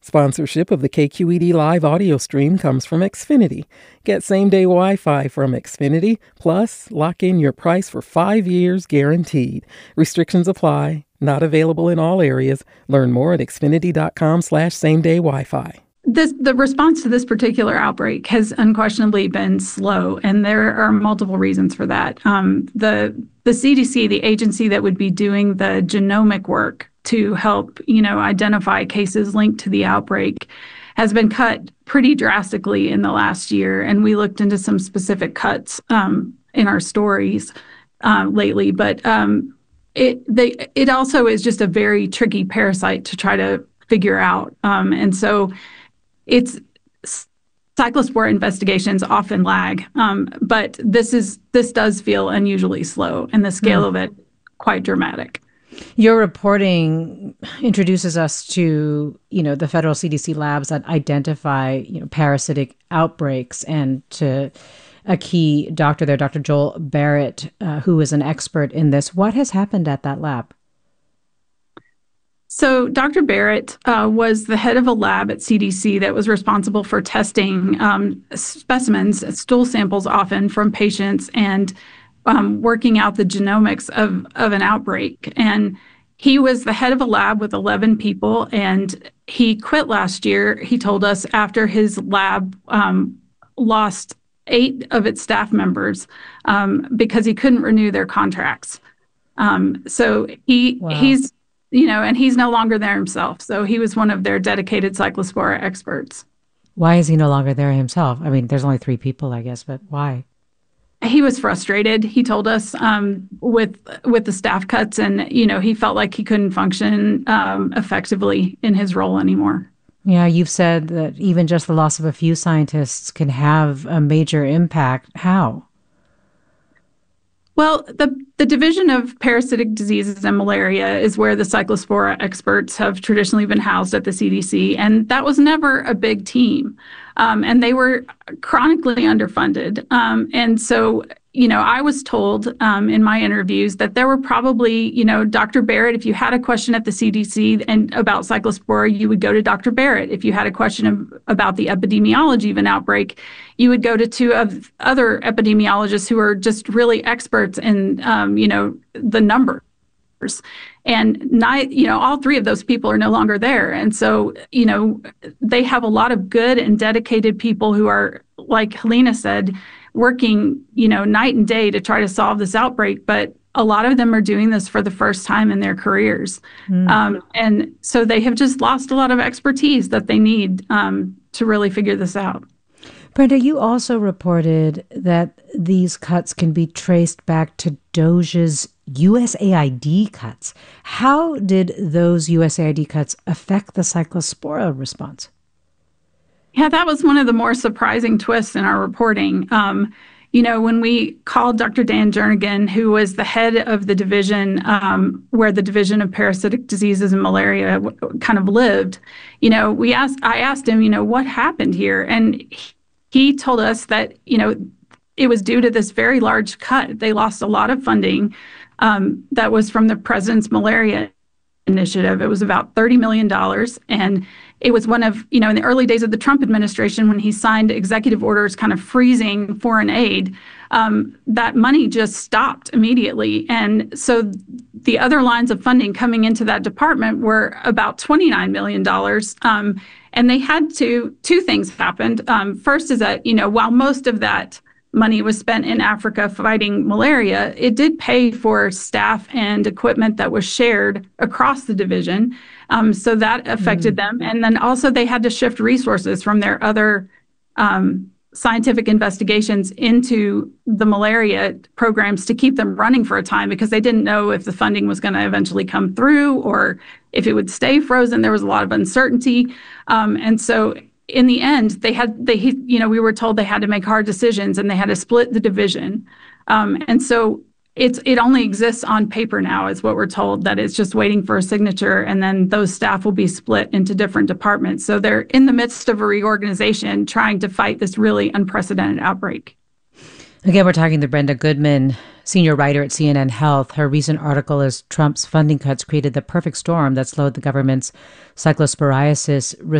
Sponsorship of the KQED Live audio stream comes from Xfinity. Get same-day Wi-Fi from Xfinity, plus lock in your price for 5 years guaranteed. Restrictions apply. Not available in all areas. Learn more at xfinity.com/same-day Wi-Fi. The response to this particular outbreak has unquestionably been slow, and there are multiple reasons for that. The CDC, the agency that would be doing the genomic work to help, identify cases linked to the outbreak, has been cut pretty drastically in the last year. And we looked into some specific cuts in our stories lately, but it also is just a very tricky parasite to try to figure out, and so it's cyclospora investigations often lag, but this does feel unusually slow, and the scale of it quite dramatic. Your reporting introduces us to, the federal CDC labs that identify, parasitic outbreaks, and to a key doctor there, Dr. Joel Barrett, who is an expert in this. What has happened at that lab? So Dr. Barrett was the head of a lab at CDC that was responsible for testing specimens, stool samples often from patients, and working out the genomics of an outbreak. And he was the head of a lab with 11 people, and he quit last year, he told us, after his lab lost 8 of its staff members because he couldn't renew their contracts. So he's, and he's no longer there himself. So he was one of their dedicated cyclospora experts. Why is he no longer there himself? I mean, there's only 3 people, I guess, but why? He was frustrated, he told us, with the staff cuts, and, he felt like he couldn't function effectively in his role anymore. Yeah, you've said that even just the loss of a few scientists can have a major impact. How? Well, the Division of Parasitic Diseases and Malaria is where the cyclospora experts have traditionally been housed at the CDC, and that was never a big team. And they were chronically underfunded. And so, I was told in my interviews that there were probably, Dr. Barrett, if you had a question at the CDC and about cyclospora, you would go to Dr. Barrett. If you had a question about the epidemiology of an outbreak, you would go to 2 of other epidemiologists who are just really experts in, the numbers. And all 3 of those people are no longer there. And so, they have a lot of good and dedicated people who are, like Helena said, working, night and day to try to solve this outbreak. But a lot of them are doing this for the first time in their careers. And so they have just lost a lot of expertise that they need to really figure this out. Brenda, you also reported that these cuts can be traced back to DOGE's USAID cuts. How did those USAID cuts affect the cyclospora response? Yeah, that was one of the more surprising twists in our reporting. When we called Dr. Dan Jernigan, who was the head of the division where the Division of Parasitic Diseases and Malaria kind of lived, I asked him, what happened here? And he told us that, it was due to this very large cut. They lost a lot of funding that was from the President's Malaria Initiative. It was about $30 million. And it was one of, in the early days of the Trump administration, when he signed executive orders kind of freezing foreign aid, that money just stopped immediately. And so the other lines of funding coming into that department were about $29 million. And they had two things happened. First is that, while most of that money was spent in Africa fighting malaria, it did pay for staff and equipment that was shared across the division. So that affected them. And then also they had to shift resources from their other scientific investigations into the malaria programs to keep them running for a time, because they didn't know if the funding was going to eventually come through or if it would stay frozen. There was a lot of uncertainty. And so in the end, we were told they had to make hard decisions, and they had to split the division. And so it only exists on paper now, is what we're told, that it's just waiting for a signature, and then those staff will be split into different departments. So they're in the midst of a reorganization trying to fight this really unprecedented outbreak. Again, we're talking to Brenda Goodman, senior writer at CNN Health. Her recent article is Trump's funding cuts created the perfect storm that slowed the government's cyclosporiasis